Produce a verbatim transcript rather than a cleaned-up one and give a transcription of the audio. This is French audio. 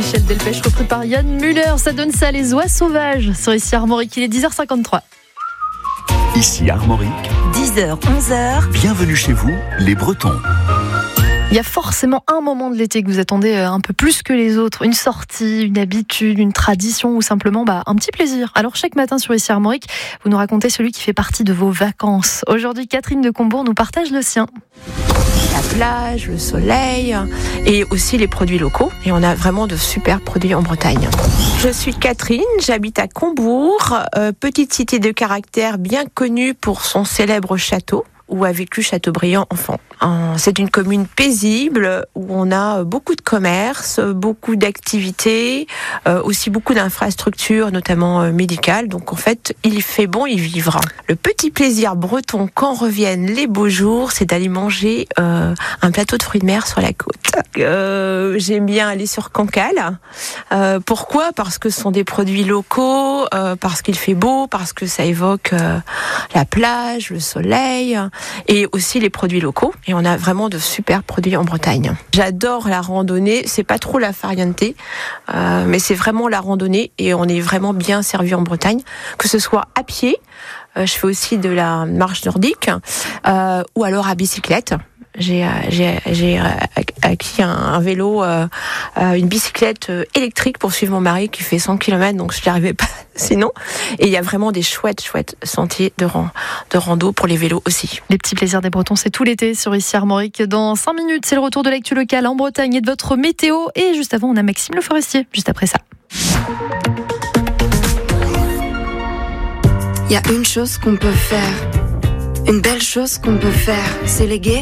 Michel Delpech, repris par Yann Müller. Ça donne ça, les oies sauvages sur ici Armorique. Il est dix heures cinquante-trois. Ici Armorique, dix heures, onze heures. Bienvenue chez vous, les Bretons. Il y a forcément un moment de l'été que vous attendez un peu plus que les autres. Une sortie, une habitude, une tradition ou simplement bah, un petit plaisir. Alors chaque matin sur ici Armorique, vous nous racontez celui qui fait partie de vos vacances. Aujourd'hui, Catherine de Combourg nous partage le sien. La plage, le soleil et aussi les produits locaux. Et on a vraiment de super produits en Bretagne. Je suis Catherine, j'habite à Combourg, euh, petite cité de caractère bien connue pour son célèbre château, où a vécu Chateaubriand enfant. C'est une commune paisible où on a beaucoup de commerces, beaucoup d'activités, euh, aussi beaucoup d'infrastructures, notamment euh, médicales. Donc en fait, il fait bon y vivre. Le petit plaisir breton quand reviennent les beaux jours, c'est d'aller manger euh, un plateau de fruits de mer sur la côte. Euh, j'aime bien aller sur Cancale. Euh, pourquoi ? Parce que ce sont des produits locaux, euh, parce qu'il fait beau, parce que ça évoque euh, la plage, le soleil et aussi les produits locaux. Et on a vraiment de super produits en Bretagne. J'adore la randonnée. C'est pas trop la farniente, euh, mais c'est vraiment la randonnée et on est vraiment bien servi en Bretagne, que ce soit à pied. Euh, je fais aussi de la marche nordique euh, ou alors à bicyclette. J'ai, j'ai, j'ai acquis un, un vélo, euh, une bicyclette électrique pour suivre mon mari qui fait cent kilomètres, donc je n'y arrivais pas sinon. Et il y a vraiment des chouettes, chouettes sentiers de, ran, de rando pour les vélos aussi. Les petits plaisirs des Bretons, c'est tout l'été sur ici Armorique. Dans cinq minutes, c'est le retour de l'actu locale en Bretagne et de votre météo. Et juste avant, on a Maxime Le Forestier, juste après ça. Il y a une chose qu'on peut faire, une belle chose qu'on peut faire, c'est léguer